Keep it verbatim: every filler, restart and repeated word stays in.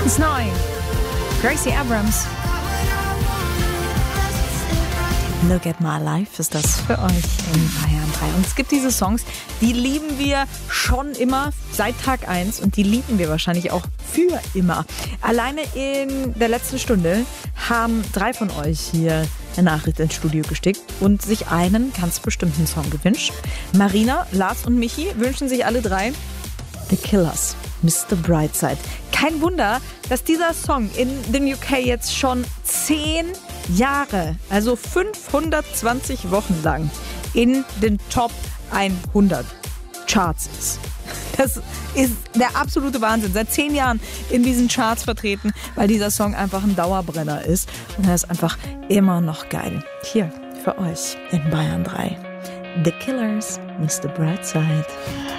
Ganz neu. Gracie Abrams. Look at My Life ist das für euch in Bayern drei. Und es gibt diese Songs, die lieben wir schon immer seit Tag eins und die lieben wir wahrscheinlich auch für immer. Alleine in der letzten Stunde haben drei von euch hier eine Nachricht ins Studio gestickt und sich einen ganz bestimmten Song gewünscht. Marina, Lars und Michi wünschen sich alle drei The Killers, Mister Brightside. Kein Wunder, dass dieser Song in den U K jetzt schon zehn Jahre, also fünfhundertzwanzig Wochen lang in den Top hundert Charts ist. Das ist der absolute Wahnsinn. Seit zehn Jahren in diesen Charts vertreten, weil dieser Song einfach ein Dauerbrenner ist. Und er ist einfach immer noch geil. Hier für euch in Bayern drei. The Killers, Mister Brightside.